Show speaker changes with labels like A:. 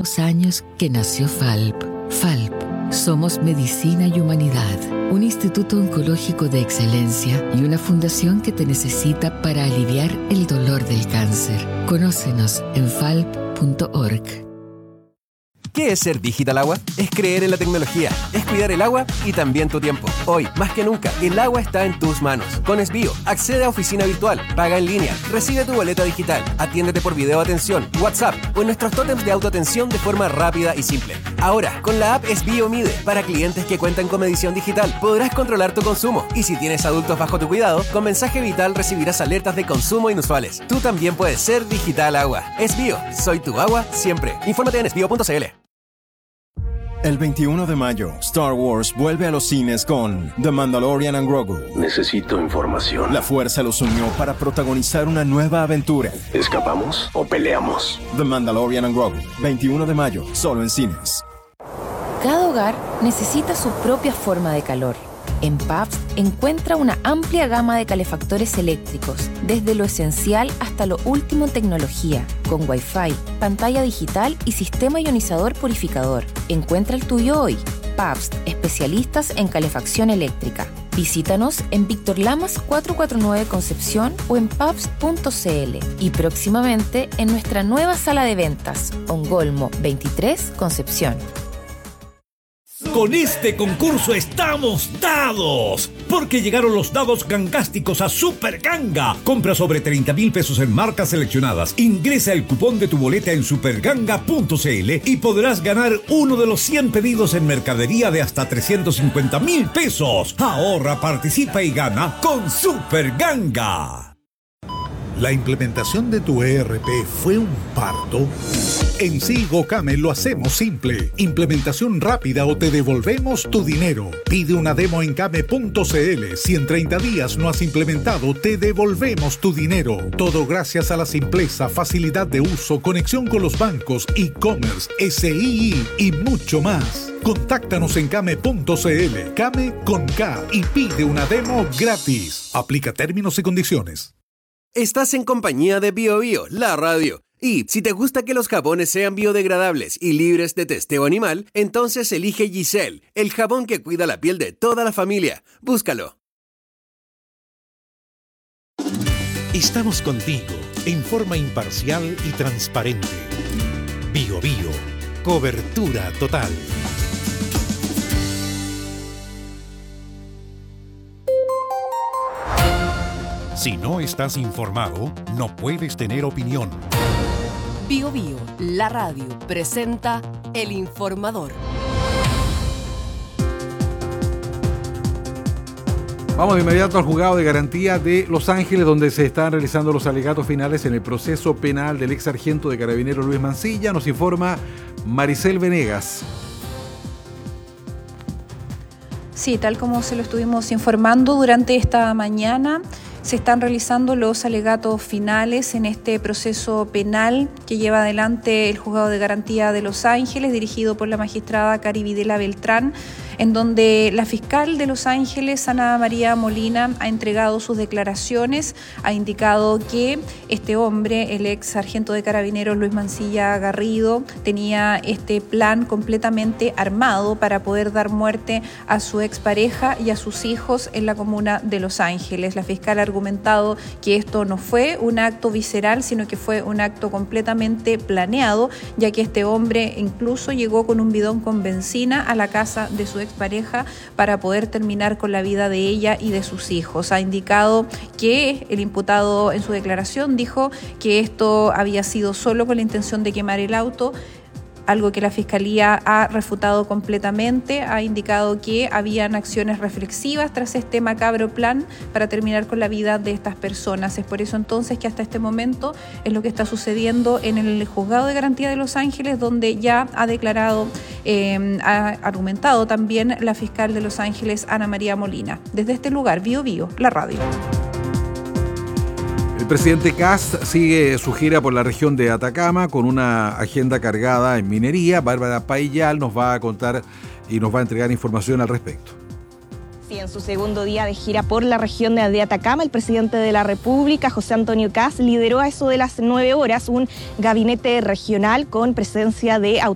A: 2 años que nació FALP. FALP. Somos Medicina y Humanidad, un instituto oncológico de excelencia y una fundación que te necesita para aliviar el dolor del cáncer. Conócenos en falp.org.
B: ¿Qué es ser Digital Agua? Es creer en la tecnología, es cuidar el agua y también tu tiempo. Hoy, más que nunca, el agua está en tus manos. Con Esbio, accede a oficina virtual, paga en línea, recibe tu boleta digital, atiéndete por video atención, WhatsApp o en nuestros tótems de autoatención de forma rápida y simple. Ahora, con la app Esbio Mide, para clientes que cuentan con medición digital, podrás controlar tu consumo. Y si tienes adultos bajo tu cuidado, con mensaje vital recibirás alertas de consumo inusuales. Tú también puedes ser Digital Agua. Esbio, soy tu agua siempre. Infórmate en esbio.cl.
C: El 21 de mayo, Star Wars vuelve a los cines con The Mandalorian and Grogu.
D: Necesito información.
C: La Fuerza los unió para protagonizar una nueva aventura.
D: ¿Escapamos o peleamos?
C: The Mandalorian and Grogu, 21 de mayo, solo en cines.
E: Cada hogar necesita su propia forma de calor. En Pabst encuentra una amplia gama de calefactores eléctricos, desde lo esencial hasta lo último en tecnología, con Wi-Fi, pantalla digital y sistema ionizador purificador. Encuentra el tuyo hoy. Pabst, especialistas en calefacción eléctrica. Visítanos en Víctor Lamas 449 Concepción o en pabst.cl y próximamente en nuestra nueva sala de ventas, Ongolmo 23 Concepción.
F: Con este concurso estamos dados, porque llegaron los dados gangásticos a Super Ganga. Compra sobre 30,000 pesos en marcas seleccionadas. Ingresa el cupón de tu boleta en superganga.cl y podrás ganar uno de los 100 pedidos en mercadería de hasta 350,000 pesos. Ahorra, participa y gana con Super Ganga.
G: ¿La implementación de tu ERP fue un parto? En Silgocame lo hacemos simple. Implementación rápida o te devolvemos tu dinero. Pide una demo en came.cl. Si en 30 días no has implementado, te devolvemos tu dinero. Todo gracias a la simpleza, facilidad de uso, conexión con los bancos, e-commerce, SII y mucho más. Contáctanos en came.cl. Came con K y pide una demo gratis. Aplica términos y condiciones.
B: Estás en compañía de BioBio, la radio. Y si te gusta que los jabones sean biodegradables y libres de testeo animal, entonces elige Giselle, el jabón que cuida la piel de toda la familia. Búscalo.
G: Estamos contigo en forma imparcial y transparente. BioBio, cobertura total. Si no estás informado, no puedes tener opinión.
H: BioBio, la radio, presenta El Informador.
I: Vamos de inmediato al juzgado de garantía de Los Ángeles, donde se están realizando los alegatos finales en el proceso penal del ex sargento de Carabineros Luis Mancilla. Nos informa Maricel Venegas.
J: Sí, tal como se lo estuvimos informando durante esta mañana, se están realizando los alegatos finales en este proceso penal que lleva adelante el Juzgado de Garantía de Los Ángeles, dirigido por la magistrada Cari Videla Beltrán, en donde la fiscal de Los Ángeles, Ana María Molina, ha entregado sus declaraciones, ha indicado que este hombre, el ex sargento de Carabineros Luis Mancilla Garrido, tenía este plan completamente armado para poder dar muerte a su expareja y a sus hijos en la comuna de Los Ángeles. La fiscal ha argumentado que esto no fue un acto visceral, sino que fue un acto completamente planeado, ya que este hombre incluso llegó con un bidón con benzina a la casa de su expareja para poder terminar con la vida de ella y de sus hijos. Ha indicado que el imputado en su declaración dijo que esto había sido solo con la intención de quemar el auto, algo que la Fiscalía ha refutado completamente. Ha indicado que habían acciones reflexivas tras este macabro plan para terminar con la vida de estas personas. Es por eso entonces que hasta este momento es lo que está sucediendo en el Juzgado de Garantía de Los Ángeles, donde ya ha declarado, ha argumentado también la fiscal de Los Ángeles, Ana María Molina. Desde este lugar, BioBio, la radio.
I: El presidente Kast sigue su gira por la región de Atacama con una agenda cargada en minería. Bárbara Paillal nos va a contar y nos va a entregar información al respecto.
K: Sí, en su segundo día de gira por la región de Atacama, el presidente de la República, José Antonio Kast, lideró a eso de las 9 horas un gabinete regional con presencia de autoridades